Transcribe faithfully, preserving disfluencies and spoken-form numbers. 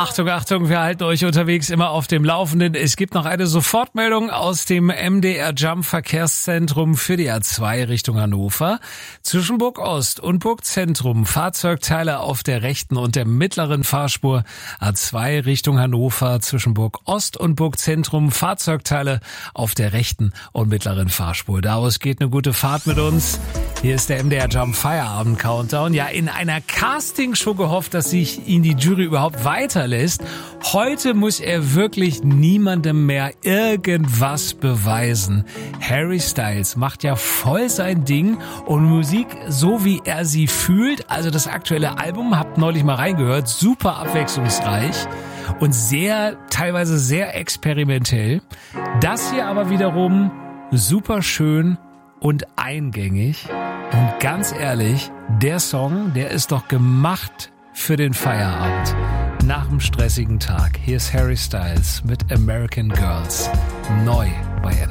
Achtung, Achtung, wir halten euch unterwegs immer auf dem Laufenden. Es gibt noch eine Sofortmeldung aus dem M D R Jump Verkehrszentrum für die A zwei Richtung Hannover. Zwischen Burg Ost und Burg Zentrum Fahrzeugteile auf der rechten und der mittleren Fahrspur. A zwei Richtung Hannover zwischen Burg Ost und Burg Zentrum Fahrzeugteile auf der rechten und mittleren Fahrspur. Daraus geht eine gute Fahrt mit uns. Hier ist der M D R Jump Feierabend Countdown. Ja, in einer Castingshow gehofft, dass sich ihn die Jury überhaupt weiterlässt. Heute muss er wirklich niemandem mehr irgendwas beweisen. Harry Styles macht ja voll sein Ding und Musik so, wie er sie fühlt. Also das aktuelle Album, habt neulich mal reingehört, super abwechslungsreich und sehr, teilweise sehr experimentell. Das hier aber wiederum super schön und eingängig. Und ganz ehrlich, der Song, der ist doch gemacht für den Feierabend. Nach dem stressigen Tag. Hier ist Harry Styles mit American Girls. Neu bei N